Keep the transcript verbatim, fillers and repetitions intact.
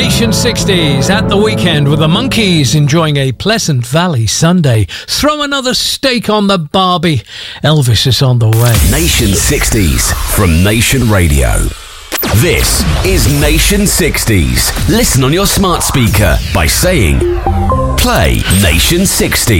Nation sixties at the weekend with the Monkees enjoying a Pleasant Valley Sunday. Throw another steak on the Barbie. Elvis is on the way. Nation sixties from Nation Radio. This is Nation sixties. Listen on your smart speaker by saying, play Nation sixties.